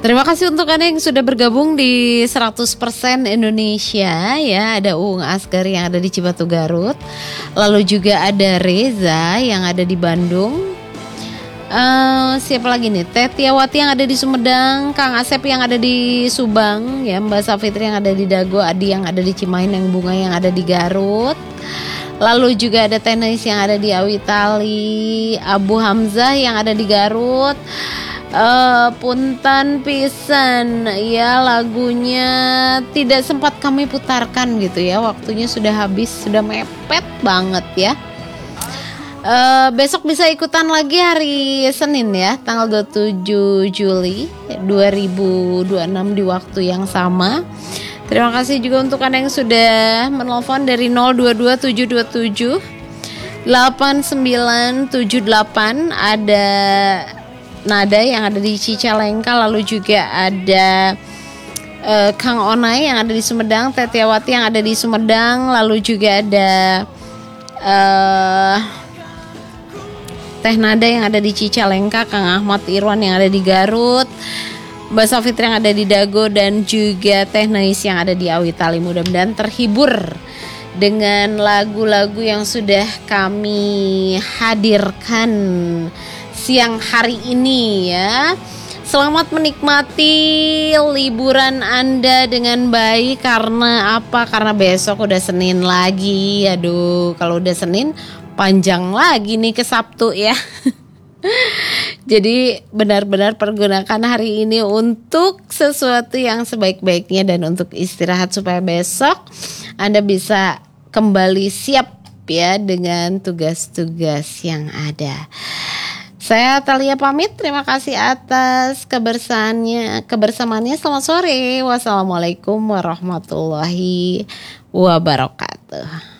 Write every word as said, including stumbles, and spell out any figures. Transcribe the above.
Terima kasih untuk Anda yang sudah bergabung di seratus persen Indonesia ya. Ada Uung Asgar yang ada di Cibatu Garut. Lalu juga ada Reza yang ada di Bandung. Uh, siapa lagi nih? Tetiawati yang ada di Sumedang, Kang Asep yang ada di Subang, ya Mbak Safitri yang ada di Dago, Adi yang ada di Cimahi, yang Bunga yang ada di Garut. Lalu juga ada Tenis yang ada di Awitali, Abu Hamzah yang ada di Garut. Uh, punten pisan ya, lagunya tidak sempat kami putarkan gitu ya, waktunya sudah habis, sudah mepet banget ya. Uh, besok bisa ikutan lagi hari Senin ya, tanggal dua puluh tujuh Juli dua ribu dua puluh enam di waktu yang sama. Terima kasih juga untuk Anda yang sudah menelpon dari nol dua dua tujuh dua tujuh delapan sembilan tujuh delapan. Ada Nada yang ada di Cicalengka, lalu juga ada uh, Kang Onai yang ada di Sumedang, Tetiawati yang ada di Sumedang, lalu juga ada uh, Teh Nada yang ada di Cicalengka, Kang Ahmad Irwan yang ada di Garut, Mbak Safitri yang ada di Dago, dan juga Teh Nais yang ada di Awitali. Mudah-mudahan terhibur dengan lagu-lagu yang sudah kami hadirkan siang hari ini ya. Selamat menikmati liburan Anda dengan baik. Karena apa? Karena besok udah Senin lagi. Aduh, kalau udah Senin panjang lagi nih ke Sabtu ya. Jadi benar-benar pergunakan hari ini untuk sesuatu yang sebaik-baiknya dan untuk istirahat supaya besok Anda bisa kembali siap ya dengan tugas-tugas yang ada. Saya Talia pamit, terima kasih atas kebersamaannya, kebersamaannya. Selamat sore. Wassalamualaikum warahmatullahi wabarakatuh.